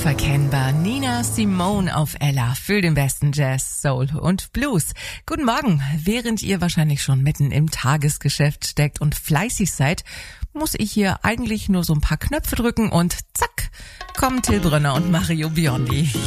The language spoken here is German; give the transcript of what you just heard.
Unverkennbar. Nina Simone auf Ella für den besten Jazz, Soul und Blues. Guten Morgen. Während ihr wahrscheinlich schon mitten im Tagesgeschäft steckt und fleißig seid, muss ich hier eigentlich nur so ein paar Knöpfe drücken und zack, kommen Till Brönner und Mario Biondi.